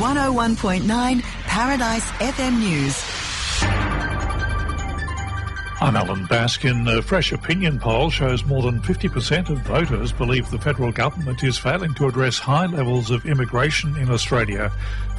101.9 Paradise FM News. I'm Alan Baskin. A fresh opinion poll shows more than 50% of voters believe the federal government is failing to address high levels of immigration in Australia.